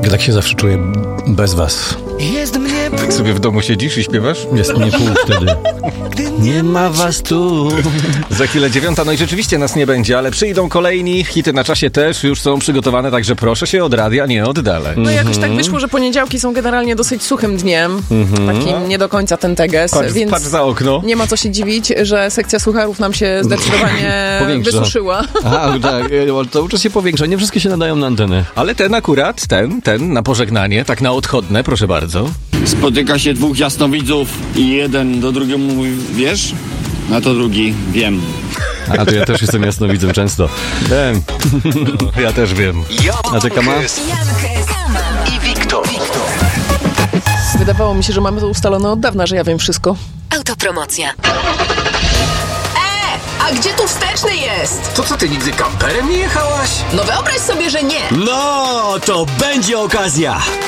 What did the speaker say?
Ja tak się zawsze czuję bez was. Jest mnie Tak sobie w domu siedzisz i śpiewasz? Jest mnie pół wtedy. Nie ma was tu. Za chwilę 9, no i rzeczywiście nas nie będzie, ale przyjdą kolejni, hity na czasie też już są przygotowane, także proszę się od radia nie oddalać. No jakoś tak wyszło, że poniedziałki są generalnie dosyć suchym dniem, takim nie do końca ten teges, więc Patrz za okno. nie ma co się dziwić, że sekcja sucharów nam się zdecydowanie Powiększa. wysuszyła. Aha, tak, cały czas się powiększa, nie wszystkie się nadają na antenę. Ale ten akurat, ten na pożegnanie, tak na odchodne, proszę bardzo. Spotyka się dwóch jasnowidzów i jeden do drugiego mówi, wiesz? Na to drugi, wiem. A to ja też jestem jasnowidzem często. Wiem. Ja też wiem. A ty, Kama? i Wiktor. Wydawało mi się, że mamy to ustalone od dawna, że ja wiem wszystko. Autopromocja. A gdzie tu wsteczny jest? To co, ty nigdy kamperem nie jechałaś? No wyobraź sobie, że nie. No, to będzie okazja.